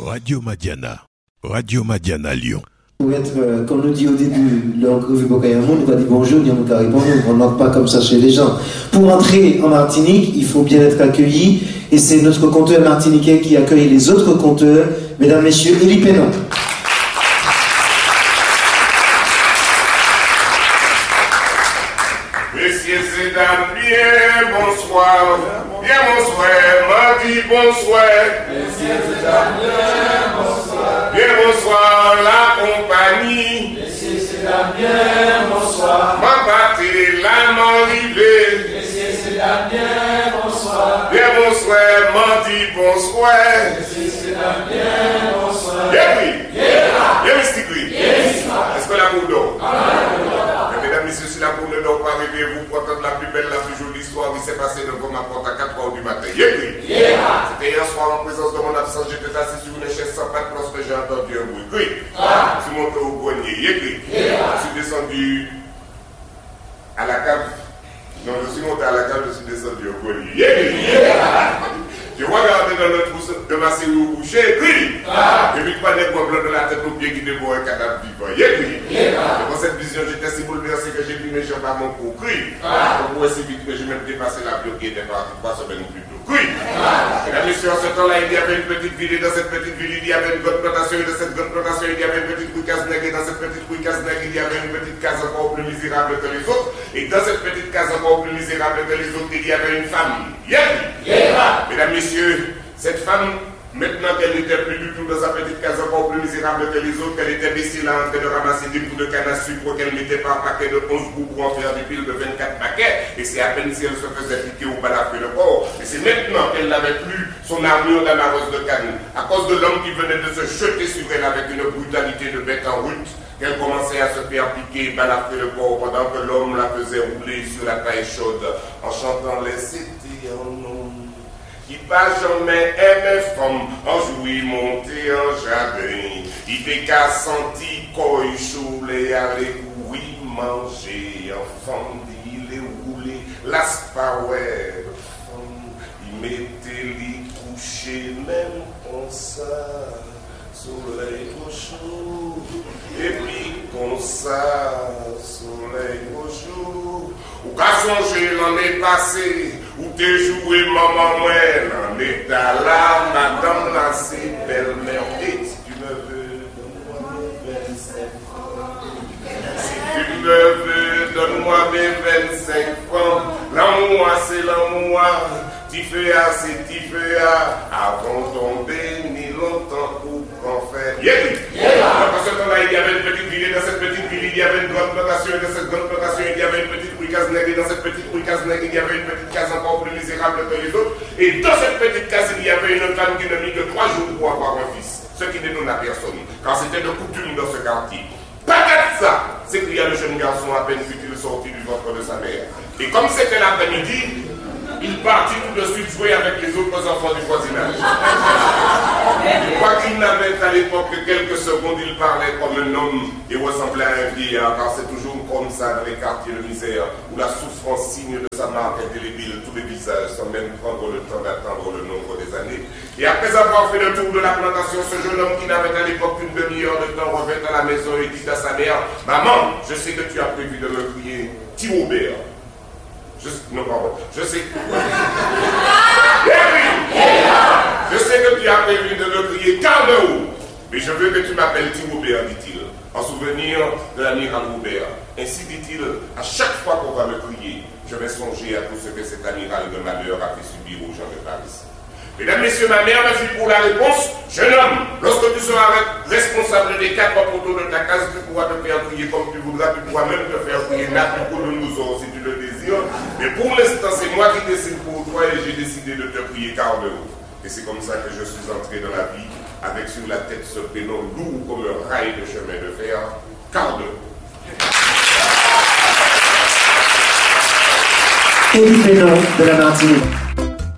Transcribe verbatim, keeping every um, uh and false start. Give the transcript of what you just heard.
Radio Madiana. Radio Madiana Lyon. Pour être, euh, comme nous dit au début, le revue Bokayamon, nous va dire bonjour, il nous répondre, on ne pas comme ça chez les gens. Pour entrer en Martinique, il faut bien être accueilli, et c'est notre conteur martiniquais qui accueille les autres conteurs, mesdames, messieurs, Élie Pénon. Messieurs et dames, bien bonsoir, bien bonsoir, mardi bonsoir. Messieurs et dames, bien bonsoir, bien bonsoir la compagnie. Messieurs et dames, bien bonsoir, ma batterie la m'arrivée. Messieurs et dames, bien bonsoir, bien bonsoir, mardi bonsoir. Messieurs et dames, bien bonsoir. Bien oui, bien mystique oui. Est-ce que la boule d'eau? Mesdames, messieurs, si la boule d'eau pas arriver, vous pourtant la plus belle, la plus jolie histoire qui s'est passée devant ma porte à quatre heures du matin. Yécri. C'était hier soir en présence de mon absence, j'étais assis sur une chaise sans pattes lorsque j'ai entendu un bruit. Cri. Je suis monté au grenier. Yécri. Je suis descendu à la cave. Non, je suis monté à la cave, je suis descendu au grenier. Yécri. Je regardais dans le trou de ma série au boucher, cri. Et puis pas des blancs de la tête aux pieds qui dévorent un cadavre vivant. Yécri. Dans cette vision, j'étais si bouleversé que j'ai pris mes jambes à mon cou. Cri. On pourrait si vite que j'ai même dépassé la bio qui était partie trois semaines plus tôt. Cri. Mesdames et messieurs, en ce temps-là, il y avait une petite ville et dans cette petite ville, il y avait une grande plantation et dans cette grande plantation, il y avait une petite rue Cazenègue et dans cette petite rue Cazenègue, il y avait une petite case encore plus misérable que les autres et dans cette petite case encore plus misérable que les autres, il y avait une femme. Yécri. Mesdames, messieurs, cette femme, maintenant qu'elle n'était plus du tout dans sa petite case encore plus misérable que les autres, qu'elle était baissée là en train de ramasser des bouts de canne à sucre qu'elle mettait par paquet de onze bouts pour en faire des piles de vingt-quatre paquets, et c'est à peine si elle se faisait piquer au balafré de corps. Et c'est maintenant qu'elle n'avait plus son armure d'amareuse de canne, à cause de l'homme qui venait de se jeter sur elle avec une brutalité de bête en route, qu'elle commençait à se faire piquer et balafrer le corps pendant que l'homme la faisait rouler sur la taille chaude en chantant les c'était en nom. Qui pas jamais aimé femme, en jouit monter en jardin. Il fait qu'à sentir qu'il chaud, les aller courir, manger, enfant, il est roulé, l'asparouet, il mettait les coucher, même comme ça, soleil au chaud, et puis comme ça, soleil au chaud. Ou qu'à songer l'année passée, où t'es joué maman moi, l'année là, madame là, c'est belle-mère. Et si tu me veux, donne-moi mes vingt-cinq francs. Si tu me veux, donne-moi mes vingt-cinq francs. L'amour, c'est l'amour. Tu fais assez, tu fais avant tomber, ni longtemps pour qu'en faire. Yeah! Yeah! Dans ce temps-là, il y avait une petite ville, et dans cette petite ville, il y avait une grande plantation, et dans cette grande plantation, il y avait une petite rue Cazenègue, et dans cette petite rue Cazenègue, il y avait une petite case encore plus misérable que les autres, et dans cette petite case, il y avait une femme qui n'a mis que trois jours pour avoir un fils, ce qui n'est non à personne, car c'était de coutume dans ce quartier. Patate ça! S'écria le jeune garçon à peine fut-il sorti du ventre de sa mère. Et comme c'était l'après-midi, il partit tout de suite jouer avec les autres enfants du voisinage. Je crois qu'il n'avait à l'époque que quelques secondes, il parlait comme un homme et ressemblait à un vieillard, car c'est toujours comme ça dans les quartiers de misère, où la souffrance signe de sa marque indélébile tous les visages, sans même prendre le temps d'attendre le nombre des années. Et après avoir fait le tour de la plantation, ce jeune homme qui n'avait à l'époque qu'une demi-heure de temps revint à la maison et dit à sa mère, « Maman, je sais que tu as prévu de me crier Thibobert. » Je, non, pardon. Je sais que... Je sais que tu as prévu de me crier Carnot, mais je veux que tu m'appelles Thibobert, dit-il, en souvenir de l'amiral Robert. Ainsi dit-il, à chaque fois qu'on va me crier, je vais songer à tout ce que cet amiral de malheur a fait subir aux gens de Paris. Mesdames, messieurs, ma mère m'a dit pour la réponse, jeune homme, lorsque tu seras responsable des quatre poteaux de ta case, tu pourras te faire prier comme tu voudras, tu pourras même te faire prier n'importe de nous autres si tu le désires. Mais pour l'instant, c'est moi qui décide pour toi et j'ai décidé de te prier Carnot. Et c'est comme ça que je suis entré dans la vie, avec sur la tête ce prénom lourd comme un rail de chemin de fer, Carnot. Élie Pénon de la Martinique.